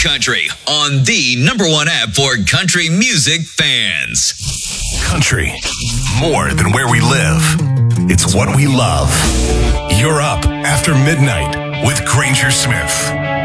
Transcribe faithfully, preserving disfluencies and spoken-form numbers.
country on the number one app for country music fans. Country, more than where we live. It's what we love. You're up after midnight with Granger Smith.